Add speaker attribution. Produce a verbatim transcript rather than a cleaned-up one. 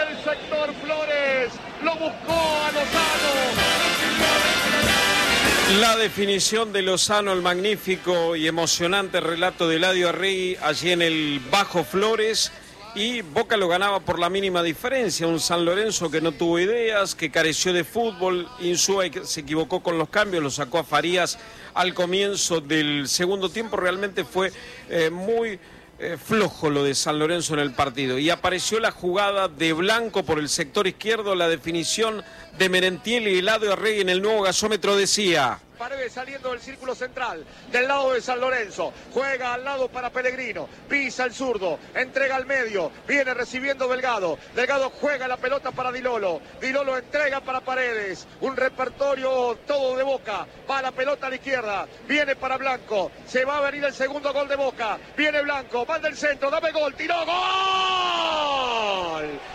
Speaker 1: el sector Flores, lo buscó a Lozano.
Speaker 2: La definición de Lozano, el magnífico y emocionante relato de Eladio Arregui allí en el Bajo Flores, y Boca lo ganaba por la mínima diferencia. Un San Lorenzo que no tuvo ideas, que careció de fútbol. Insúa se equivocó con los cambios, lo sacó a Farías al comienzo del segundo tiempo. Realmente fue eh, muy eh, flojo lo de San Lorenzo en el partido, y apareció la jugada de Blanco por el sector izquierdo, la definición de Merentiel, y Eladio Arregui en el nuevo gasómetro decía:
Speaker 1: Paredes saliendo del círculo central, del lado de San Lorenzo, juega al lado para Pellegrino, pisa el zurdo, entrega al medio, viene recibiendo Delgado, Delgado juega la pelota para Di Lolo, Di Lolo entrega para Paredes, un repertorio todo de Boca, va la pelota a la izquierda, viene para Blanco, se va a venir el segundo gol de Boca, viene Blanco, va del centro, dame gol, tiró, ¡gol!